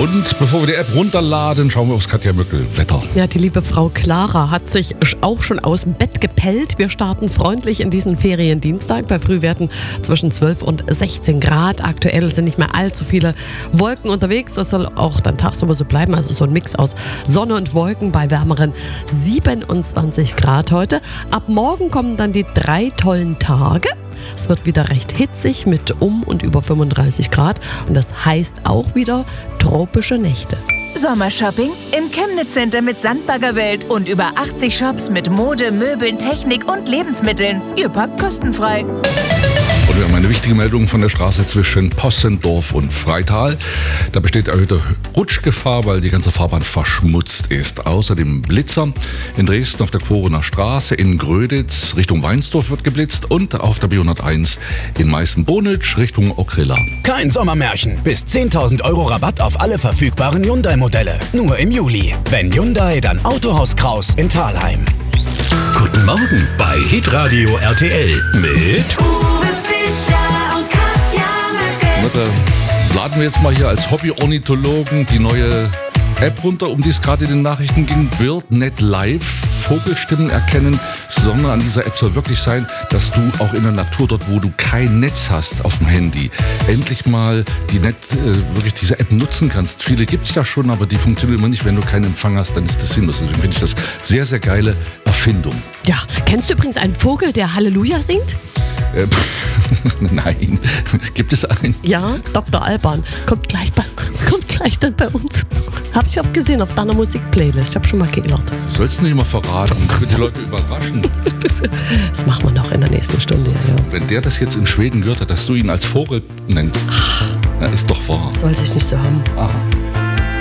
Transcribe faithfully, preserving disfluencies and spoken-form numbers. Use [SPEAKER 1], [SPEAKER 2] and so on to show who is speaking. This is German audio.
[SPEAKER 1] Und bevor wir die App runterladen, schauen wir aufs Katja Mückel Wetter.
[SPEAKER 2] Ja, die liebe Frau Clara hat sich auch schon aus dem Bett gepellt. Wir starten freundlich in diesen Feriendienstag bei Frühwerten zwischen zwölf und sechzehn Grad. Aktuell sind nicht mehr allzu viele Wolken unterwegs. Das soll auch dann tagsüber so bleiben. Also so ein Mix aus Sonne und Wolken bei wärmeren siebenundzwanzig Grad heute. Ab morgen kommen dann die drei tollen Tage. Es wird wieder recht hitzig mit um und über fünfunddreißig Grad und das heißt auch wieder tropische Nächte.
[SPEAKER 3] Sommershopping im Chemnitz Center mit Sandbaggerwelt und über achtzig Shops mit Mode, Möbeln, Technik und Lebensmitteln. Ihr packt kostenfrei.
[SPEAKER 1] Und wir haben eine wichtige Meldung von der Straße zwischen Possendorf und Freital. Da besteht erhöhte Rutschgefahr, weil die ganze Fahrbahn verschmutzt ist. Außerdem Blitzer in Dresden auf der Quorener Straße, in Gröditz Richtung Weinsdorf wird geblitzt und auf der B hunderteins in Meißen-Bonitsch Richtung Okrilla.
[SPEAKER 4] Kein Sommermärchen. Bis zehntausend Euro Rabatt auf alle verfügbaren Hyundai-Modelle. Nur im Juli. Wenn Hyundai, dann Autohaus Kraus in Thalheim.
[SPEAKER 5] Guten Morgen bei Hitradio R T L mit
[SPEAKER 6] Uwe Fischer und Katja Mückel.
[SPEAKER 1] Da laden wir jetzt mal hier als Hobby-Ornithologen die neue App runter, um die es gerade in den Nachrichten ging. BirdNet Live, Vogelstimmen erkennen. Das Besondere an dieser App soll wirklich sein, dass du auch in der Natur, dort wo du kein Netz hast auf dem Handy, endlich mal die Netz, äh, wirklich diese App nutzen kannst. Viele gibt es ja schon, aber die funktionieren immer nicht. Wenn du keinen Empfang hast, dann ist das sinnlos. Deswegen finde ich das sehr, sehr geile Erfindung.
[SPEAKER 2] Ja, kennst du übrigens einen Vogel, der Halleluja singt?
[SPEAKER 1] Äh, Nein. Gibt es einen?
[SPEAKER 2] Ja, Doktor Alban. Kommt gleich, bei, kommt gleich dann bei uns. Hab ich auch gesehen auf deiner Musikplaylist. Ich hab schon mal geirrt.
[SPEAKER 1] Sollst du nicht mal verraten. Das wird die Leute überraschen.
[SPEAKER 2] Das machen wir noch in der nächsten Stunde. Ja.
[SPEAKER 1] Wenn der das jetzt in Schweden gehört hat, dass du ihn als Vogel nennst, na, ist doch wahr.
[SPEAKER 2] Soll sich nicht so haben.
[SPEAKER 1] Aha.